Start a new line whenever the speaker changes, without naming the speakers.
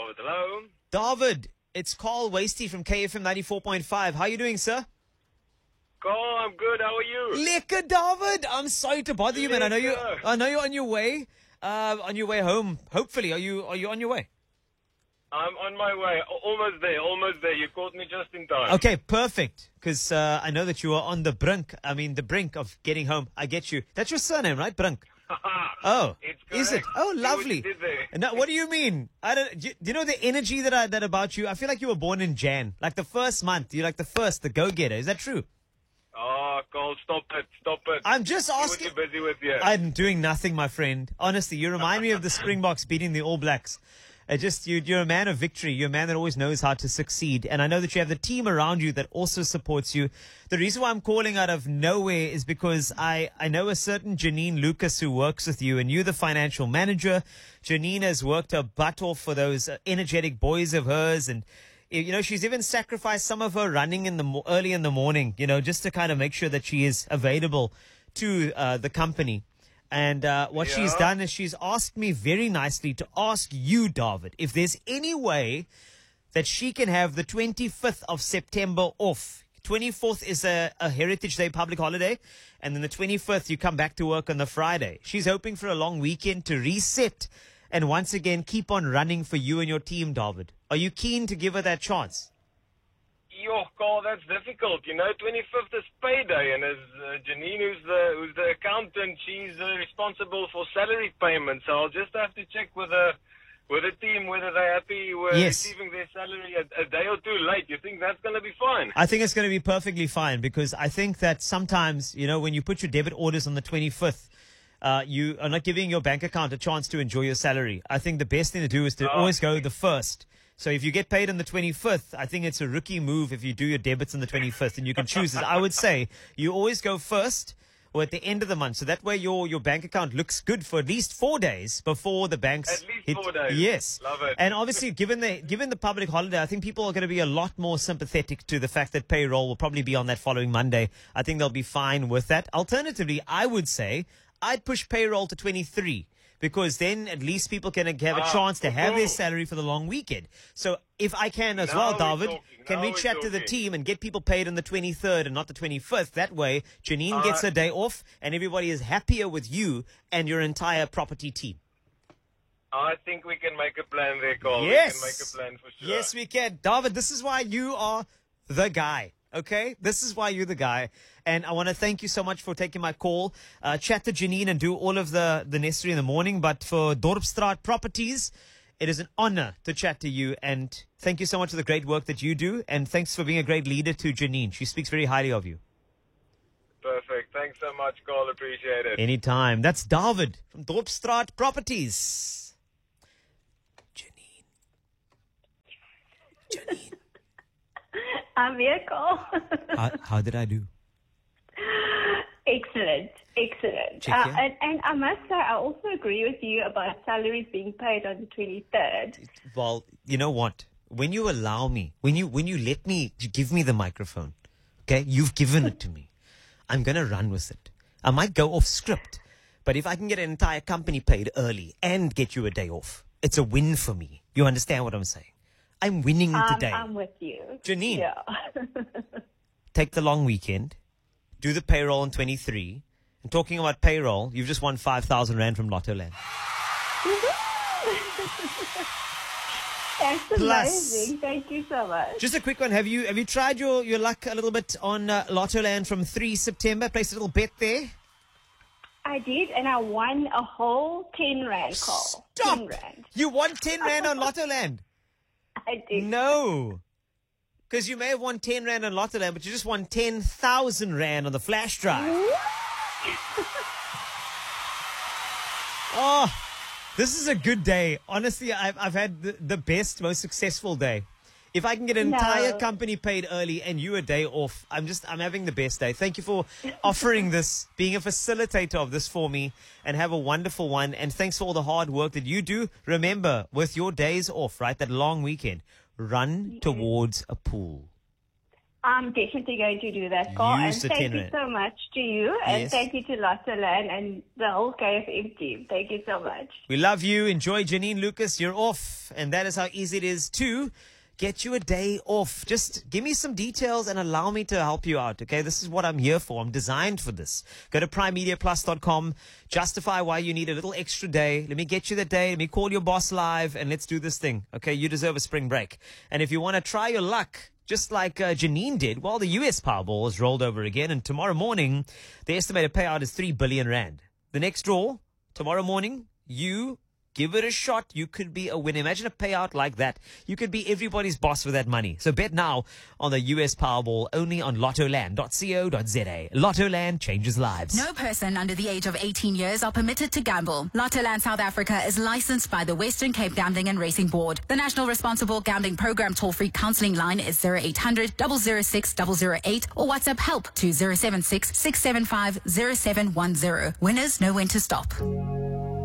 David. Hello.
David, it's Carl Wasty from KFM 94.5. How are you doing, sir?
Carl, I'm good. How are you?
Lekker, David. I'm sorry to bother you, man. I know you're
Lekker.
on your way. On your way home. Hopefully, are you on your way?
I'm on my way. Almost there. You caught me just in time.
Okay, perfect. Because I know that you are on the brink. I mean, the brink of getting home. I get you. That's your surname, right? Brink. Oh,
It's
is it?
correct.
Oh,
See what
lovely.
you did there.
Now, what do you mean? I don't. Do you know the energy that about you? I feel like you were born in Jan, like the first month. You're like the go-getter. Is that true?
Oh, Carl, stop it.
I'm just
See what
asking.
you're busy with here.
I'm doing nothing, my friend. Honestly, you remind me of the Springboks beating the All Blacks. You're a man of victory. You're a man that always knows how to succeed. And I know that you have the team around you that also supports you. The reason why I'm calling out of nowhere is because I know a certain Janine Lucas who works with you, and you're the financial manager. Janine has worked her butt off for those energetic boys of hers, and you know, she's even sacrificed some of her running early in the morning, you know, just to kind of make sure that she is available to the company. And what she's done is she's asked me very nicely to ask you, David, if there's any way that she can have the 25th of September off. 24th is a Heritage Day public holiday, and then the 25th you come back to work on the Friday. She's hoping for a long weekend to reset and once again keep on running for you and your team, David. Are you keen to give her that chance?
Yo, Carl, that's difficult. You know, 25th is payday, and as Janine, who's the accountant, she's responsible for salary payments. So I'll just have to check with the team whether they're happy with receiving their salary a day or two late. You think that's going to be fine?
I think it's going to be perfectly fine, because I think that sometimes, you know, when you put your debit orders on the 25th, you are not giving your bank account a chance to enjoy your salary. I think the best thing to do is to always go the first. So if you get paid on the 25th, I think it's a rookie move if you do your debits on the 25th, and you can choose it. I would say you always go first or at the end of the month. So that way your bank account looks good for at least 4 days before the banks
At least 4 days.
Yes.
Love it.
And obviously, given the public holiday, I think people are going to be a lot more sympathetic to the fact that payroll will probably be on that following Monday. I think they'll be fine with that. Alternatively, I would say I'd push payroll to 23. Because then at least people can have a chance to have their salary for the long weekend. So if I can as well, David, can we chat to the team and get people paid on the 23rd and not the 25th? That way, Janine gets a day off and everybody is happier with you and your entire property team.
I think we can make a plan there, Carl.
Yes.
We can make a plan for sure.
Yes, we can. David, this is why you are the guy. Okay? This is why you're the guy. And I want to thank you so much for taking my call. Chat to Janine and do all of the necessary in the morning. But for Dorpstraat Properties, it is an honor to chat to you. And thank you so much for the great work that you do. And thanks for being a great leader to Janine. She speaks very highly of you.
Perfect. Thanks so much, Carl. Appreciate it.
Anytime. That's David from Dorpstraat Properties. Janine.
I'm here, Carl.
How did I do?
Excellent.
Check here.
And I must say, I also agree with you about salaries being paid on the 23rd.
Well, you know what? When you allow me, when you let me, you give me the microphone, okay? You've given it to me. I'm going to run with it. I might go off script, but if I can get an entire company paid early and get you a day off, it's a win for me. You understand what I'm saying? I'm winning today.
I'm with you.
Janine,
Yeah.
take the long weekend, do the payroll on 23. And talking about payroll, you've just won 5,000 Rand from Lotto Land.
That's
Plus-
amazing. Thank you so much.
Just a quick one. Have you tried your luck a little bit on Lotto Land from 3 September? Placed a little bet there?
I did, and I won a whole 10 Rand, Carl.
Stop!
10 Rand.
You won 10 Rand on Lotto Land?
I did.
No. Because you may have won 10 Rand on Lotto Land, but you just won 10,000 Rand on the flash drive. Oh, this is a good day. Honestly, I've had the best, most successful day. If I can get an entire company paid early and you a day off, I'm having the best day. Thank you for offering this, being a facilitator of this for me, and have a wonderful one. And thanks for all the hard work that you do. Remember, with your days off, right, that long weekend, run towards a pool.
I'm definitely going to do that, Carl. And
Use the
thank
10
you
rand.
so much to you, and
Yes.
thank you to Lottoland and the whole KFM team. Thank you so much.
We love you. Enjoy, Janine Lucas. You're off. And that is how easy it is to get you a day off. Just give me some details and allow me to help you out. Okay. This is what I'm here for. I'm designed for this. Go to primemediaplus.com. Justify why you need a little extra day. Let me get you the day. Let me call your boss live and let's do this thing. Okay. You deserve a spring break. And if you want to try your luck, just like Janine did, well, the US Powerball has rolled over again. And tomorrow morning, the estimated payout is 3 billion rand. The next draw, tomorrow morning, you give it a shot. You could be a winner. Imagine a payout like that. You could be everybody's boss with that money. So bet now on the US Powerball only on lottoland.co.za. Lottoland changes lives.
No person under the age of 18 years are permitted to gamble. Lottoland South Africa is licensed by the Western Cape Gambling and Racing Board. The National Responsible Gambling Program toll-free counselling line is 0800 006 008 or WhatsApp help to 076 675 0710. Winners know when to stop.